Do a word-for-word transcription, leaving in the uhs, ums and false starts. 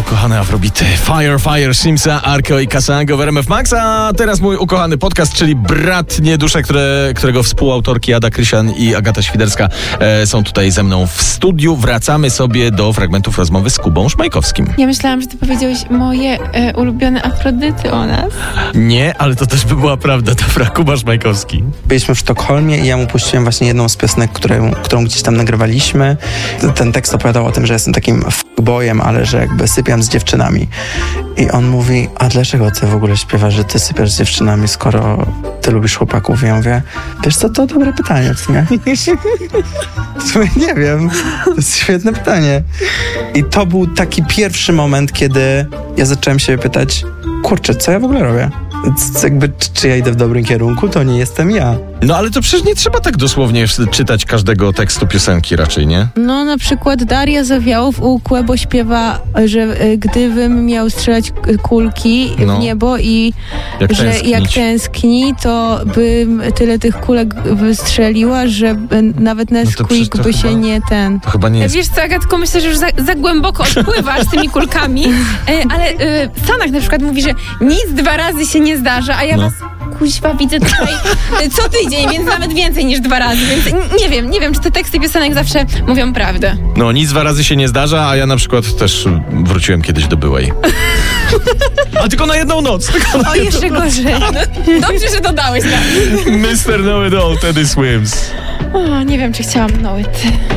ukochane afrobity. Fire, Fire, Shimsa, Arko i Kasango w R M F Max, a teraz mój ukochany podcast, czyli Bratnie Dusze, które, którego współautorki Ada Krysian i Agata Świderska e, są tutaj ze mną w studiu. Wracamy sobie do fragmentów rozmowy z Kubą Szmajkowskim. Ja myślałam, że ty powiedziałeś moje e, ulubione afrodyty o nas. Nie, ale to też by była prawda, dobra, Kuba Szmajkowski. Byliśmy w Sztokholmie i ja mu puściłem właśnie jedną z piosenek, którą, którą gdzieś tam nagrywaliśmy. Ten tekst opowiadał o tym, że jestem takim f***bojem, ale że jakby sypiam z dziewczynami. I on mówi, a dlaczego ty w ogóle śpiewasz, że ty sypiasz z dziewczynami, skoro ty lubisz chłopaków? I ja mówię, wiesz co, to dobre pytanie w sumie. W sumie nie wiem, to jest świetne pytanie. I to był taki pierwszy moment, kiedy ja zacząłem się pytać, kurczę, co ja w ogóle robię? C- jakby, czy, czy ja idę w dobrym kierunku? To nie jestem ja. No ale to przecież nie trzeba tak dosłownie czytać każdego tekstu piosenki raczej, nie? No na przykład Daria Zawiałów u Kłębo śpiewa, że y, gdybym miał strzelać k- kulki No. w niebo i Jak że tęsknić. jak tęskni, to bym tyle tych kulek wystrzeliła, że by, nawet No to Nesquik przecież to by się chyba- nie ten... To chyba nie jest... Wiesz co, Agatko, myślę, że już za, za głęboko odpływasz tymi kulkami, e, ale e, Stanach na przykład mówi, że nic dwa razy się nie zdarza, a ja No. was kuźwa widzę tutaj e, co tydzień, więc nawet więcej niż dwa razy, więc n- nie wiem, nie wiem, czy te teksty piosenek zawsze mówią prawdę. No nic dwa razy się nie zdarza, a ja na przykład też wróciłem kiedyś do byłej. A tylko na jedną noc. Tylko na O, jedną jeszcze noc. gorzej. Dobrze, że dodałeś tak. mister Know It All, Teddy Swims. O, nie wiem, czy chciałam know it.